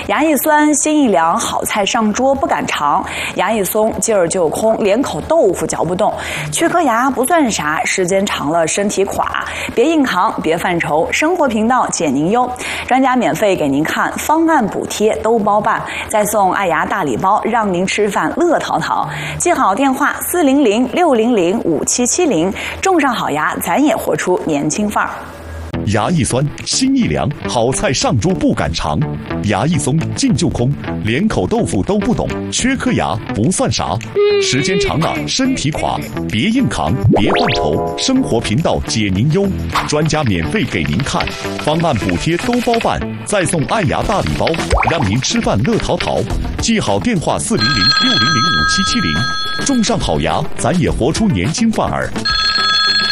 牙一酸，心一凉，好菜上桌不敢尝；牙一松，劲儿就空，连口豆腐嚼不动。缺颗牙不算啥，时间长了身体垮。别硬扛，别犯愁，生活频道解您忧，专家免费给您看，方案补贴都包办，再送爱牙大礼包，让您吃饭乐淘淘。记好电话400-600-5770，种上好牙，咱也活出年轻范儿。 牙一酸，心一凉，好菜上桌不敢尝；牙一松，劲就空，连口豆腐都不懂。缺颗牙不算啥，时间长了身体垮。别硬扛，别犯愁，生活频道解您忧，专家免费给您看，方案补贴都包办，再送爱牙大礼包，让您吃饭乐淘淘。记好电话400-600-5770，种上好牙，咱也活出年轻范儿。